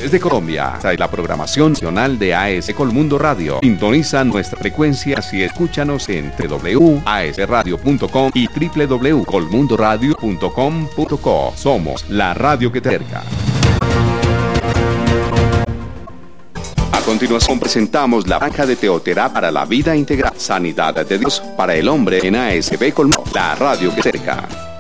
Desde Colombia, trae la programación nacional de AS Colmundo Radio. Sintoniza nuestra frecuencia y escúchanos en www.asradio.com y www.colmundoradio.com.co. Somos la radio que te acerca. A continuación presentamos la franja de Teoterapia para la vida integral. Sanidad de Dios para el hombre en ASB Colmundo, la radio que te acerca.